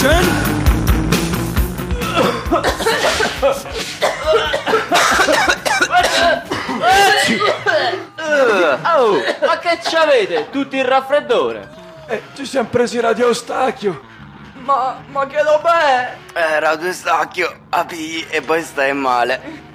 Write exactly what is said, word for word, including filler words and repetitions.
Attention! Oh, ma che c'avete? Tutti il raffreddore? Eh, ci siamo presi Radio Eustachio. Ma, ma che lo è? Eh, Radio Eustachio, apì e poi stai male.